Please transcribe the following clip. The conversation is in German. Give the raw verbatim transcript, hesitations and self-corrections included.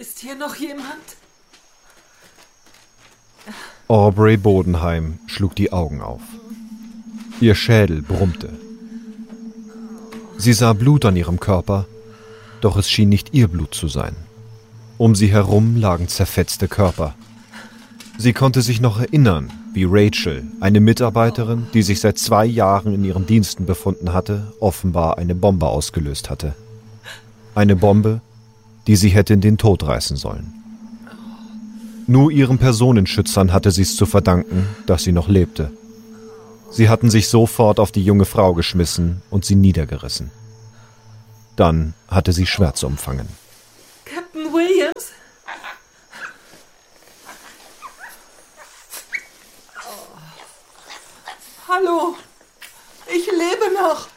Ist hier noch jemand? Aubrey Bodenheim schlug die Augen auf. Ihr Schädel brummte. Sie sah Blut an ihrem Körper, doch es schien nicht ihr Blut zu sein. Um sie herum lagen zerfetzte Körper. Sie konnte sich noch erinnern, wie Rachel, eine Mitarbeiterin, die sich seit zwei Jahren in ihren Diensten befunden hatte, offenbar eine Bombe ausgelöst hatte. Eine Bombe, die sie hätte in den Tod reißen sollen. Nur ihren Personenschützern hatte sie es zu verdanken, dass sie noch lebte. Sie hatten sich sofort auf die junge Frau geschmissen und sie niedergerissen. Dann hatte sie Schwärze umfangen. Captain Williams? Oh. Hallo, ich lebe noch.